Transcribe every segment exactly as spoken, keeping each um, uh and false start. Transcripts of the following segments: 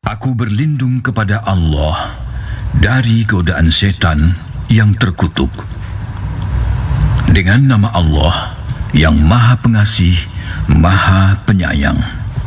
Aku berlindung kepada Allah dari godaan setan yang terkutuk. Dengan nama Allah yang Maha Pengasih, Maha Penyayang.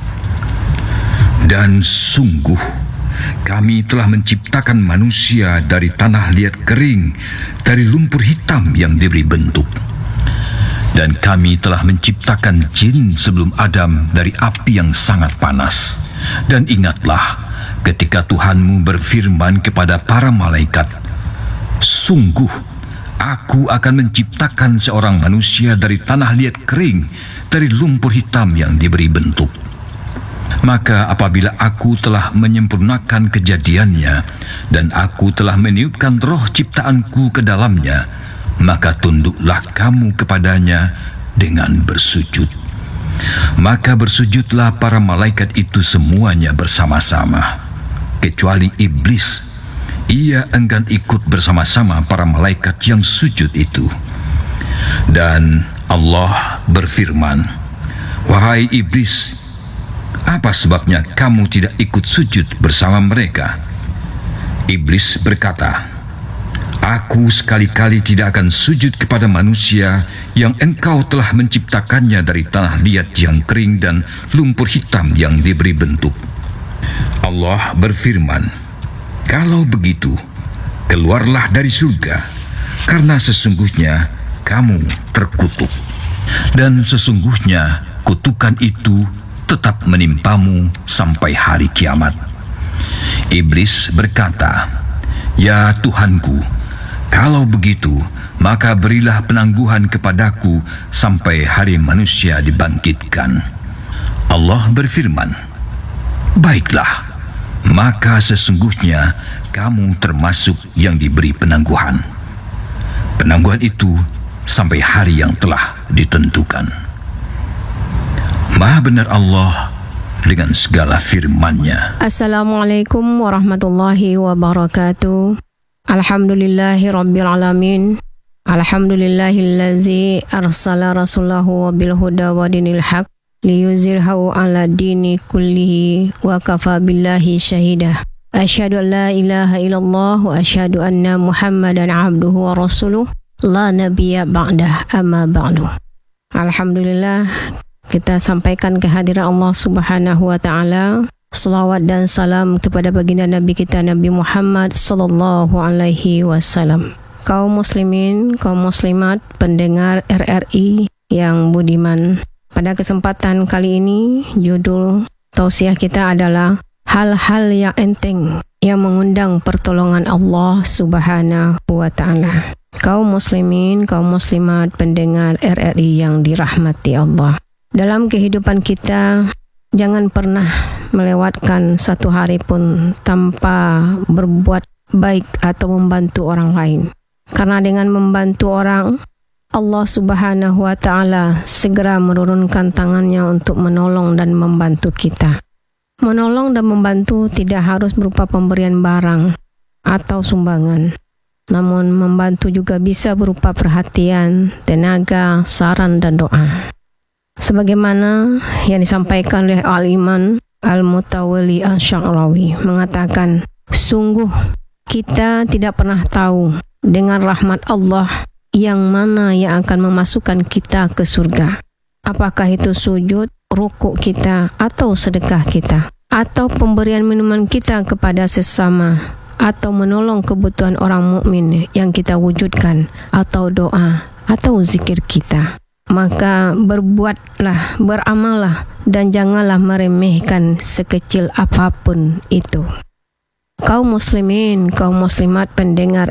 Dan sungguh, kami telah menciptakan manusia dari tanah liat kering, dari lumpur hitam yang diberi bentuk. Dan kami telah menciptakan jin sebelum Adam dari api yang sangat panas. Dan ingatlah ketika Tuhanmu berfirman kepada para malaikat, sungguh, aku akan menciptakan seorang manusia dari tanah liat kering, dari lumpur hitam yang diberi bentuk. Maka apabila aku telah menyempurnakan kejadiannya dan aku telah meniupkan roh ciptaanku ke dalamnya, maka tunduklah kamu kepadanya dengan bersujud. Maka bersujudlah para malaikat itu semuanya bersama-sama, kecuali iblis. Ia enggan ikut bersama-sama para malaikat yang sujud itu. Dan Allah berfirman, wahai iblis, apa sebabnya kamu tidak ikut sujud bersama mereka? Iblis berkata, aku sekali-kali tidak akan sujud kepada manusia yang engkau telah menciptakannya dari tanah liat yang kering dan lumpur hitam yang diberi bentuk. Allah berfirman, kalau begitu, keluarlah dari surga, karena sesungguhnya kamu terkutuk. Dan sesungguhnya kutukan itu tetap menimpamu sampai hari kiamat. Iblis berkata, ya Tuhanku, kalau begitu, maka berilah penangguhan kepadaku sampai hari manusia dibangkitkan. Allah berfirman, baiklah, maka sesungguhnya kamu termasuk yang diberi penangguhan. Penangguhan itu sampai hari yang telah ditentukan. Maha benar Allah dengan segala firman-Nya. Assalamualaikum warahmatullahi wabarakatuh. Alhamdulillahi rabbil alamin. Alhamdulillahillazi arsala rasulahu wabil huda wa dinil haq liyuzirhahu ala dini kullihi wa kafa billahi syahidah. Asyhadu an la ilaha illallah wa asyhadu anna Muhammadan abduhu wa rasuluh la nabiyya ba'dah amma ba'du. Alhamdulillah, kita sampaikan kehadiran Allah Subhanahu wa taala. Salawat dan salam kepada baginda Nabi kita Nabi Muhammad sallallahu alaihi wasallam. Kaum muslimin, kaum muslimat, pendengar R R I yang budiman. Pada kesempatan kali ini, judul tausiah kita adalah hal-hal yang enteng yang mengundang pertolongan Allah Subhanahu wa taala. Kaum muslimin, kaum muslimat, pendengar R R I yang dirahmati Allah. Dalam kehidupan kita, jangan pernah melewatkan satu hari pun tanpa berbuat baik atau membantu orang lain. Karena dengan membantu orang, Allah Subhanahu wa taala segera menurunkan tangannya untuk menolong dan membantu kita. Menolong dan membantu tidak harus berupa pemberian barang atau sumbangan. Namun membantu juga bisa berupa perhatian, tenaga, saran dan doa. Sebagaimana yang disampaikan oleh Al-Iman Al-Mutawalli Asy-Sya'rawi mengatakan, sungguh kita tidak pernah tahu dengan rahmat Allah yang mana yang akan memasukkan kita ke surga. Apakah itu sujud, rukuk kita, atau sedekah kita, atau pemberian minuman kita kepada sesama, atau menolong kebutuhan orang mukmin yang kita wujudkan, atau doa, atau zikir kita. Maka berbuatlah, beramallah, dan janganlah meremehkan sekecil apapun itu. Kaum muslimin, kaum muslimat, pendengar